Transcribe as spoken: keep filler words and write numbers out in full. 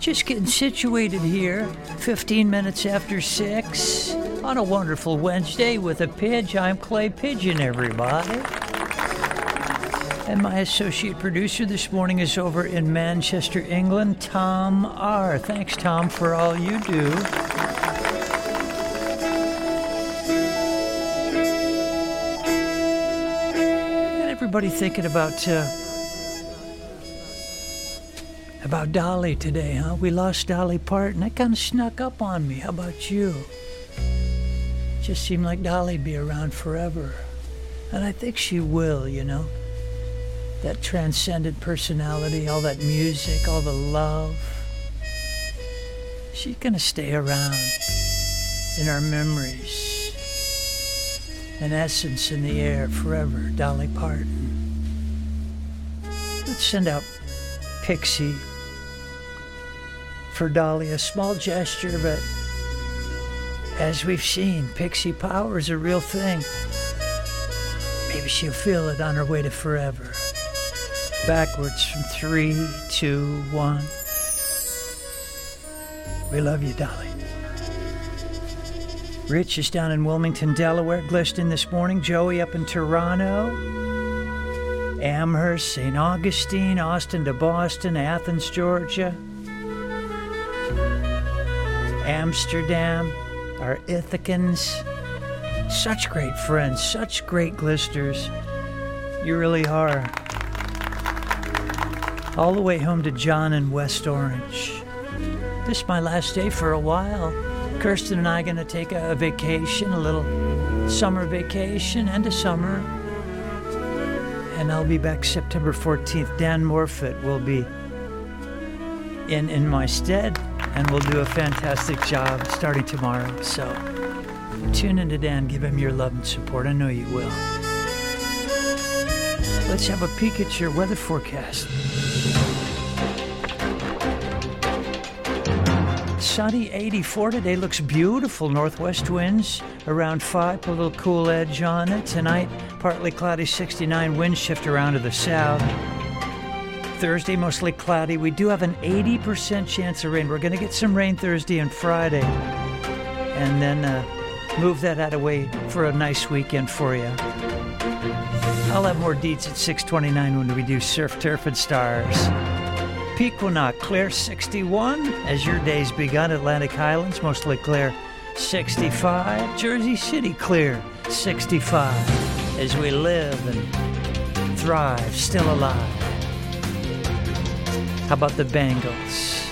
Just getting situated here, fifteen minutes after six, on a wonderful Wednesday with a Pidge. I'm Clay Pigeon, everybody. And my associate producer this morning is over in Manchester, England, Tom R. Thanks, Tom, for all you do. And everybody thinking about... Uh, About Dolly today, huh? We lost Dolly Parton. That kind of snuck up on me. How about you? Just seemed like Dolly'd be around forever. And I think she will, you know? That transcendent personality, all that music, all the love. She's gonna stay around in our memories. An essence in the air forever, Dolly Parton. Let's send out Pixie for Dolly, a small gesture, but as we've seen, Pixie power is a real thing. Maybe she'll feel it on her way to forever. Backwards from three, two, one. We love you, Dolly. Rich is down in Wilmington, Delaware, Gliston this morning. Joey up in Toronto. Amherst, Saint Augustine, Austin to Boston, Athens, Georgia. Amsterdam, our Ithacans. Such great friends, such great glisters. You really are. All the way home to John in West Orange. This is my last day for a while. Kirsten and I are going to take a vacation, a little summer vacation, end of summer. And I'll be back September fourteenth. Dan Morfitt will be in in my stead, and we'll do a fantastic job starting tomorrow. So tune in to Dan, give him your love and support. I know you will. Let's have a peek at your weather forecast. Sunny, eighty-four today, looks beautiful. Northwest winds around five, put a little cool edge on it. Tonight, partly cloudy, sixty-nine, wind shift around to the south. Thursday, mostly cloudy. We do have an eighty percent chance of rain. We're going to get some rain Thursday and Friday. And then uh, move that out of the way for a nice weekend for you. I'll have more deets at six twenty-nine when we do Surf, Turf, and Stars. Pequannock, clear sixty-one as your day's begun. Atlantic Highlands, mostly clear sixty-five. Jersey City, clear sixty-five as we live and thrive, still alive. How about the Bengals?